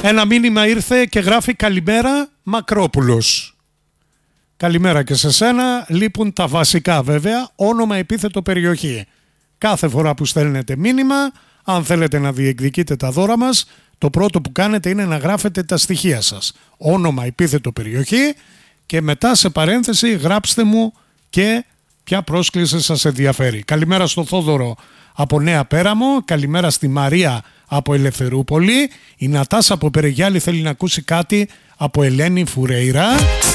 Ένα μήνυμα ήρθε και γράφει «Καλημέρα Μακρόπουλος». Καλημέρα και σε σένα. Λείπουν τα βασικά βέβαια, όνομα, επίθετο, περιοχή. Κάθε φορά που στέλνετε μήνυμα, αν θέλετε να διεκδικείτε τα δώρα μας, το πρώτο που κάνετε είναι να γράφετε τα στοιχεία σας. Όνομα, επίθετο, περιοχή και μετά σε παρένθεση γράψτε μου και ποια πρόσκληση σας ενδιαφέρει. Καλημέρα στο Θόδωρο από Νέα Πέραμο, καλημέρα στη Μαρία από Ελευθερούπολη. Η Νατάσα από Περεγιάλη θέλει να ακούσει κάτι από Ελένη Φουρέιρα.